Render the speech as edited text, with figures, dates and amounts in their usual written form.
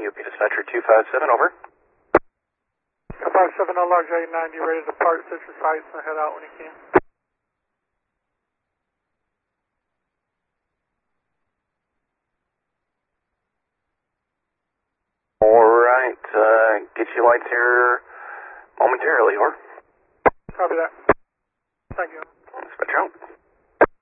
UP Dispatcher 257, over. 257, large 890, ready to depart Citrus Heights and head out when you can. Alright, get you lights here momentarily, over. Copy that. Thank you. Dispatcher out.